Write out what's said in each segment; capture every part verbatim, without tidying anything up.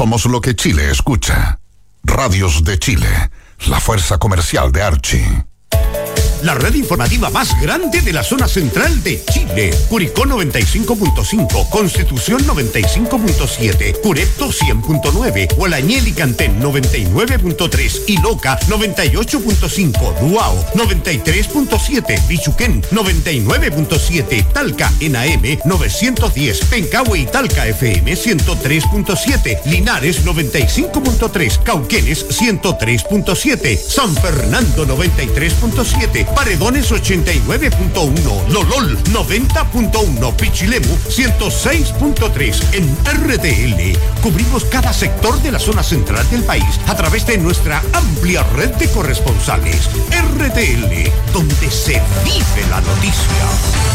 Somos lo que Chile escucha. Radios de Chile, la fuerza comercial de Archie. La red informativa más grande de la zona central de Chile. Curicó noventa y cinco punto cinco, Constitución noventa y cinco punto siete, Curepto cien punto nueve, Hualañel y Cantén noventa y nueve punto tres, Iloca noventa y ocho punto cinco, Duao noventa y tres punto siete, Bichuquén noventa y nueve punto siete, Talca en A M novecientos diez, Pencahue y Talca F M ciento tres punto siete, Linares noventa y cinco punto tres, Cauquenes ciento tres punto siete, San Fernando noventa y tres punto siete, Paredones ochenta y nueve punto uno, Lolol noventa punto uno, Pichilemu ciento seis punto tres. En R T L cubrimos cada sector de la zona central del país a través de nuestra amplia red de corresponsales. R T L, donde se vive la noticia.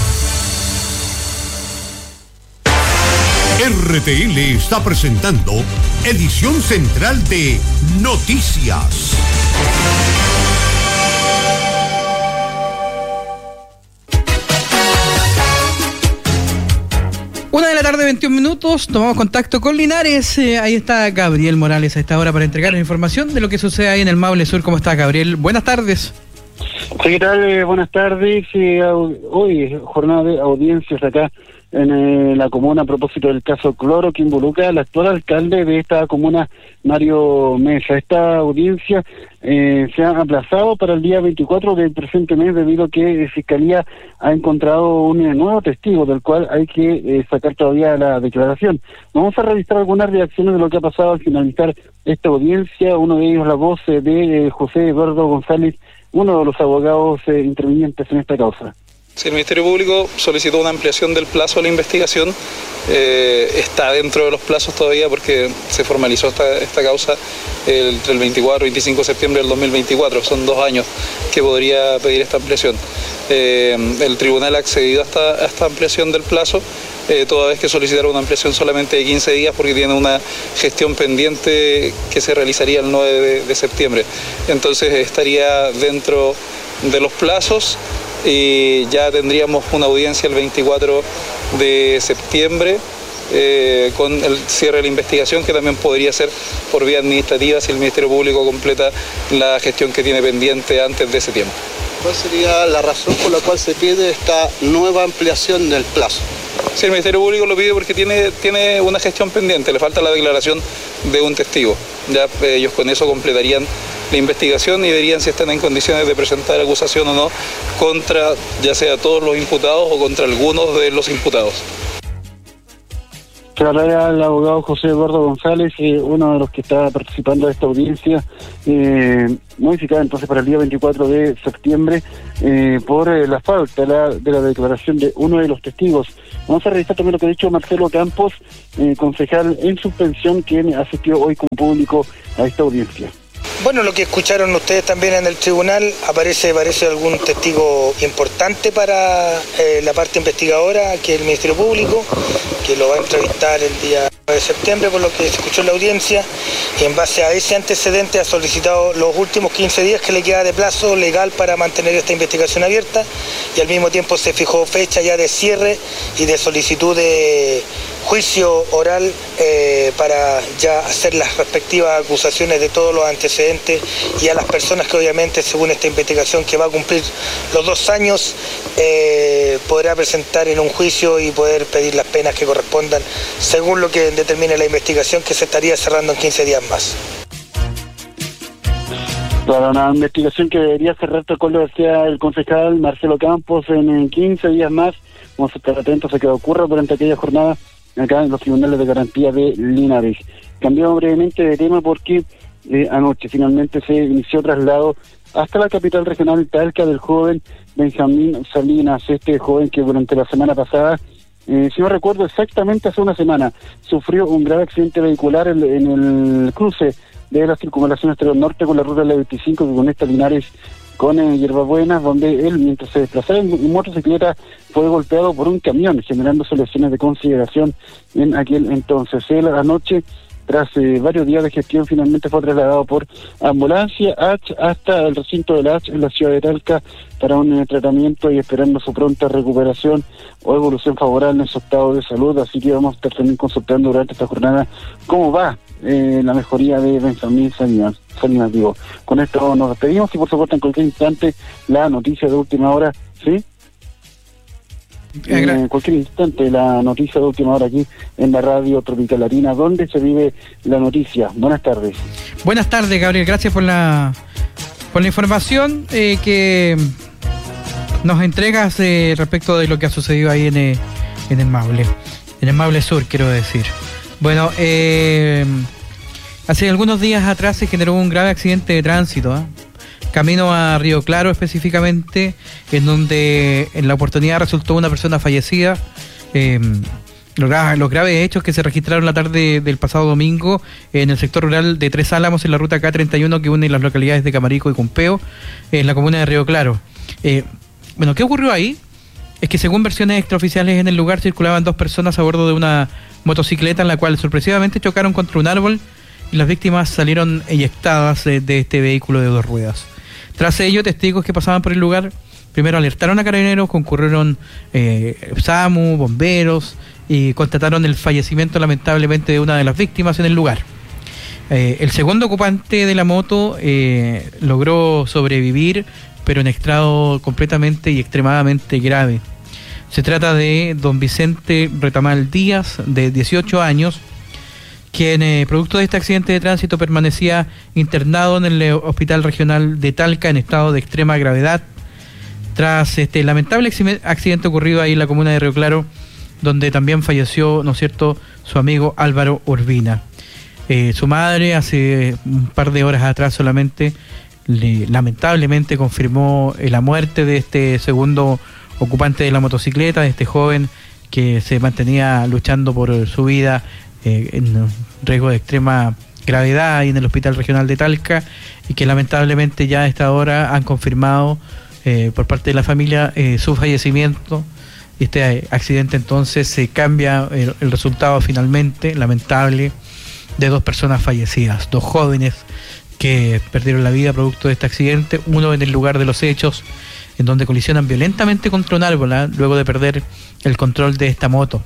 R T L está presentando edición central de Noticias. Una de la tarde, veintiún minutos, tomamos contacto con Linares. Eh, ahí está Gabriel Morales a esta hora para entregar la información de lo que sucede ahí en el Maule Sur. ¿Cómo está, Gabriel? Buenas tardes. Sí, ¿qué tal? Eh, buenas tardes. Eh, hoy, jornada de audiencias acá en eh, la comuna a propósito del caso Cloro que involucra al actual alcalde de esta comuna, Mario Mesa. Esta audiencia eh, se ha aplazado para el día veinticuatro del presente mes debido a que eh, Fiscalía ha encontrado un eh, nuevo testigo del cual hay que eh, sacar todavía la declaración. Vamos a revisar algunas reacciones de lo que ha pasado al finalizar esta audiencia. Uno de ellos la voz eh, de eh, José Eduardo González, uno de los abogados eh, intervinientes en esta causa. Si el Ministerio Público solicitó una ampliación del plazo de la investigación, eh, está dentro de los plazos todavía porque se formalizó esta, esta causa el, entre el veinticuatro y veinticinco de septiembre del dos mil veinticuatro. Son dos años que podría pedir esta ampliación. Eh, el tribunal ha accedido a esta, a esta ampliación del plazo, eh, toda vez que solicitaron una ampliación solamente de quince días porque tiene una gestión pendiente que se realizaría el nueve de, de septiembre. Entonces estaría dentro de los plazos y ya tendríamos una audiencia el veinticuatro de septiembre eh, con el cierre de la investigación, que también podría ser por vía administrativa si el Ministerio Público completa la gestión que tiene pendiente antes de ese tiempo. ¿Cuál sería la razón por la cual se pide esta nueva ampliación del plazo? Sí, el Ministerio Público lo pide porque tiene, tiene una gestión pendiente, le falta la declaración de un testigo. Ya eh, ellos con eso completarían la investigación y verían si están en condiciones de presentar acusación o no contra ya sea todos los imputados o contra algunos de los imputados. Claro, era el abogado José Eduardo González, eh, uno de los que está participando de esta audiencia, eh, modificada entonces para el día veinticuatro de septiembre eh, por eh, la falta de la, de la declaración de uno de los testigos. Vamos a revisar también lo que ha dicho Marcelo Campos, eh, concejal en suspensión, quien asistió hoy como público a esta audiencia. Bueno, lo que escucharon ustedes también en el tribunal, aparece parece algún testigo importante para eh, la parte investigadora, que es el Ministerio Público, que lo va a entrevistar el día nueve de septiembre, por lo que se escuchó en la audiencia, y en base a ese antecedente ha solicitado los últimos quince días que le queda de plazo legal para mantener esta investigación abierta, y al mismo tiempo se fijó fecha ya de cierre y de solicitud de juicio oral eh, para ya hacer las respectivas acusaciones de todos los antecedentes y a las personas que obviamente, según esta investigación que va a cumplir los dos años, eh, podrá presentar en un juicio y poder pedir las penas que correspondan según lo que determine la investigación, que se estaría cerrando en quince días más. Para una investigación que debería cerrar, tal cual lo decía el concejal Marcelo Campos, en quince días más. Vamos a estar atentos a que ocurra durante aquella jornada acá en los tribunales de garantía de Linares. Cambiamos brevemente de tema porque eh, anoche finalmente se inició traslado hasta la capital regional Talca del joven Benjamín Salinas, este joven que durante la semana pasada, eh, si no recuerdo exactamente hace una semana, sufrió un grave accidente vehicular en, en el cruce de la circunvalación exterior norte con la ruta L veinticinco que conecta Linares con eh, Hierbabuena, donde él, mientras se desplazaba en, en motocicleta, fue golpeado por un camión, generándose lesiones de consideración en aquel entonces. Él anoche tras eh, varios días de gestión, finalmente fue trasladado por ambulancia H hasta el recinto del H en la ciudad de Talca para un eh, tratamiento y esperando su pronta recuperación o evolución favorable en su estado de salud. Así que vamos a estar también consultando durante esta jornada cómo va eh, la mejoría de Benjamín Salinas. Salinas, digo. Con esto nos despedimos y por supuesto en cualquier instante la noticia de última hora, ¿sí? En cualquier instante la noticia de última hora aquí en la radio Tropical Latina, donde se vive la noticia. Buenas tardes. Buenas tardes, Gabriel, gracias por la por la información eh, que nos entregas eh, respecto de lo que ha sucedido ahí en, eh, en el Maule, en el Maule Sur, quiero decir. Bueno, eh, hace algunos días atrás se generó un grave accidente de tránsito, ¿eh? Camino a Río Claro específicamente, en donde en la oportunidad resultó una persona fallecida. Eh, los, gra- los graves hechos que se registraron la tarde del pasado domingo en el sector rural de Tres Álamos, en la ruta K treinta y uno que une las localidades de Camarico y Cumpeo, en la comuna de Río Claro. Eh, bueno, ¿qué ocurrió ahí? Es que según versiones extraoficiales en el lugar circulaban dos personas a bordo de una motocicleta en la cual sorpresivamente chocaron contra un árbol y las víctimas salieron eyectadas de, de este vehículo de dos ruedas. Tras ello, testigos que pasaban por el lugar primero alertaron a carabineros, concurrieron eh, SAMU, bomberos y constataron el fallecimiento lamentablemente de una de las víctimas en el lugar. Eh, el segundo ocupante de la moto eh, logró sobrevivir, pero en estado completamente y extremadamente grave. Se trata de don Vicente Retamal Díaz, de dieciocho años, quien eh, producto de este accidente de tránsito permanecía internado en el eh, Hospital Regional de Talca en estado de extrema gravedad tras este lamentable accidente ocurrido ahí en la comuna de Río Claro, donde también falleció, ¿no es cierto?, su amigo Álvaro Urbina. Eh, su madre hace un par de horas atrás solamente le, lamentablemente confirmó eh, la muerte de este segundo ocupante de la motocicleta, de este joven que se mantenía luchando por su vida Eh, en riesgo de extrema gravedad ahí en el Hospital Regional de Talca, y que lamentablemente ya a esta hora han confirmado eh, por parte de la familia eh, su fallecimiento. Este eh, accidente entonces se eh, cambia el, el resultado finalmente lamentable de dos personas fallecidas, dos jóvenes que perdieron la vida producto de este accidente, uno en el lugar de los hechos en donde colisionan violentamente contra un árbol, ¿eh? luego de perder el control de esta moto.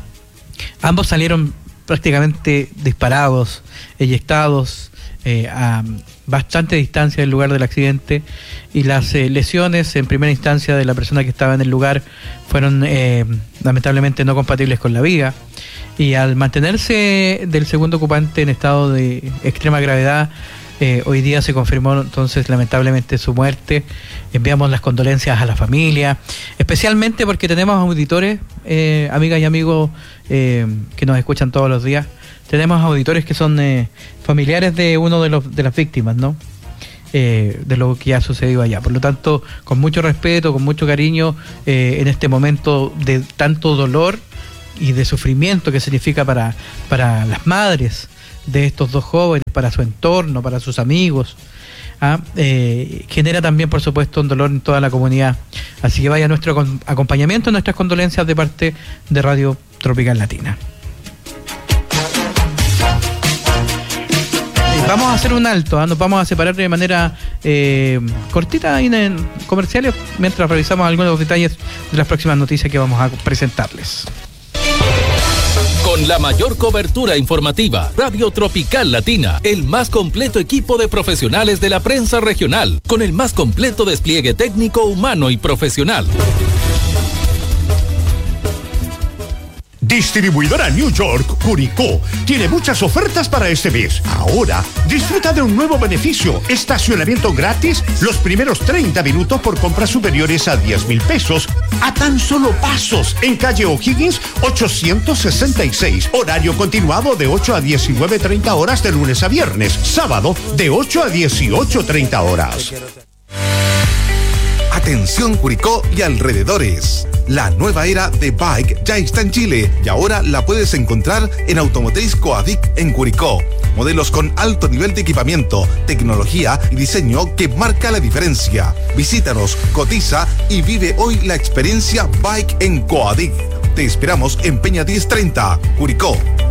Ambos salieron prácticamente disparados, eyectados eh, a bastante distancia del lugar del accidente, y las eh, lesiones en primera instancia de la persona que estaba en el lugar fueron eh, lamentablemente no compatibles con la vida, y al mantenerse del segundo ocupante en estado de extrema gravedad, eh, hoy día se confirmó entonces lamentablemente su muerte. Enviamos las condolencias a la familia, especialmente porque tenemos auditores, eh, amigas y amigos eh, que nos escuchan todos los días. Tenemos auditores que son eh, familiares de uno de los de las víctimas, ¿no? Eh, de lo que ha sucedido allá. Por lo tanto, con mucho respeto, con mucho cariño, eh, en este momento de tanto dolor y de sufrimiento que significa para, para las madres de estos dos jóvenes, para su entorno, para sus amigos, ¿ah? eh, genera también, por supuesto, un dolor en toda la comunidad. Así que vaya nuestro acompañamiento, nuestras condolencias de parte de Radio Tropical Latina. Vamos a hacer un alto, ¿eh? Nos vamos a separar de manera eh, cortita ahí en comerciales mientras revisamos algunos detalles de las próximas noticias que vamos a presentarles. Con la mayor cobertura informativa, Radio Tropical Latina, el más completo equipo de profesionales de la prensa regional, con el más completo despliegue técnico, humano y profesional. Distribuidora New York Curicó tiene muchas ofertas para este mes. Ahora, disfruta de un nuevo beneficio: estacionamiento gratis los primeros treinta minutos por compras superiores a diez mil pesos, a tan solo pasos, en calle O'Higgins ochocientos sesenta y seis. Horario continuado de ocho a diecinueve treinta horas de lunes a viernes. Sábado de ocho a dieciocho treinta horas. Atención Curicó y alrededores. La nueva era de Bike ya está en Chile y ahora la puedes encontrar en Automotriz Coadic en Curicó. Modelos con alto nivel de equipamiento, tecnología y diseño que marca la diferencia. Visítanos, cotiza y vive hoy la experiencia Bike en Coadic. Te esperamos en Peña diez treinta, Curicó.